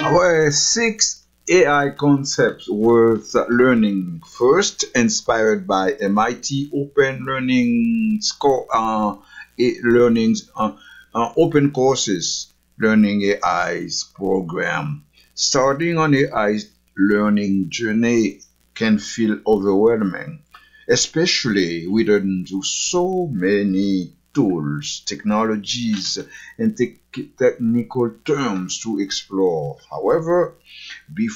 Our six AI concepts worth learning. First, inspired by MIT Open Learning Learning's Open Courses Learning AI's program. Starting on AI's learning journey can feel overwhelming, especially with so many tools, technologies, and technical terms to explore. However,